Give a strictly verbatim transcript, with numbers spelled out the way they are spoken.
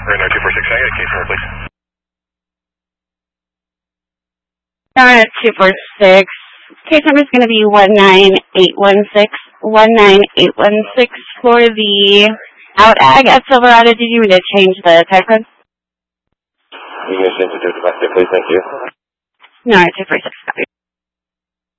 Reno two four six, I got a case number, please. Reno two four six. Case number is going to be one nine eight one six. one nine eight one six for the out ag at Silverado. Did you need to change the type code? You can change it to domestic, please. Thank you. No, two four six. Copy.